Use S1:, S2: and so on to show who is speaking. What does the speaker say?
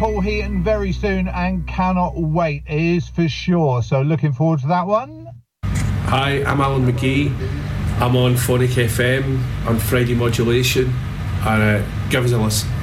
S1: Paul Heaton very soon and cannot wait, it is for sure. So looking forward to that one.
S2: Hi, I'm Alan McGee. I'm on Phonic FM on Friday Modulation, and give us a listen.